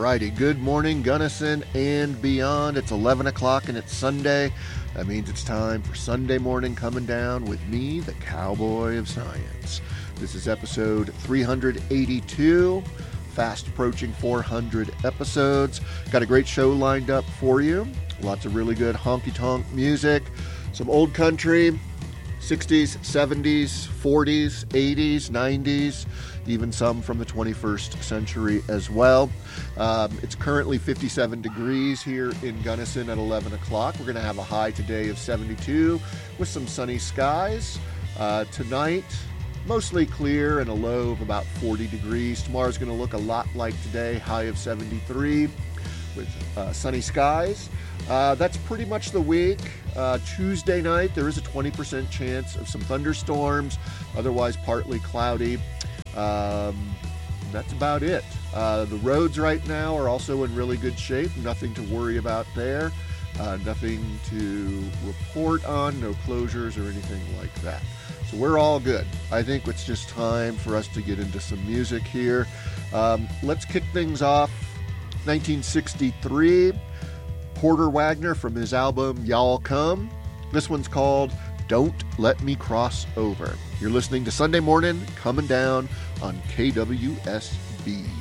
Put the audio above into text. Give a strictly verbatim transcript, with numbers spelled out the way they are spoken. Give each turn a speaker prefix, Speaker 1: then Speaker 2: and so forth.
Speaker 1: righty. Good morning, Gunnison and beyond. It's eleven o'clock and it's Sunday. That means it's time for Sunday morning coming down with me, the Cowboy of Science. This is episode three eighty-two, fast approaching four hundred episodes. Got a great show lined up for you. Lots of really good honky-tonk music, some old country, sixties, seventies, forties, eighties, nineties, even some from the twenty-first century as well. Um, it's currently fifty-seven degrees here in Gunnison at eleven o'clock. We're going to have a high today of seventy-two with some sunny skies. Uh, tonight, mostly clear and a low of about forty degrees. Tomorrow's going to look a lot like today, high of seventy-three with uh, sunny skies. Uh, that's pretty much the week. Uh, Tuesday night, there is a twenty percent chance of some thunderstorms, otherwise partly cloudy. Um, that's about it. Uh, the roads right now are also in really good shape. Nothing to worry about there. Uh, nothing to report on, no closures or anything like that. So we're all good. I think it's just time for us to get into some music here. Um, let's kick things off. nineteen sixty-three. Porter Wagoner from his album Y'all Come. This one's called Don't Let Me Cross Over. You're listening to Sunday Morning Coming Down on K W S B.